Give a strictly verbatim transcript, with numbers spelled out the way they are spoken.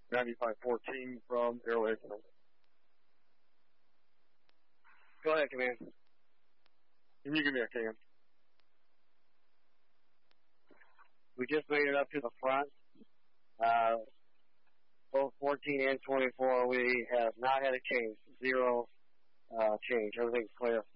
ninety-five fourteen from Arrowhead. Go ahead, Command. Can you give me a can? We just made it up to the front. Uh, both fourteen and twenty-four, we have not had a change. Zero uh, change. Everything's clear.